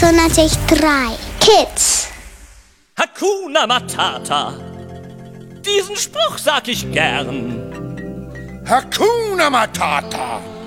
So natürlich 3 Kids. Hakuna Matata. Diesen Spruch sag ich gern. Hakuna Matata.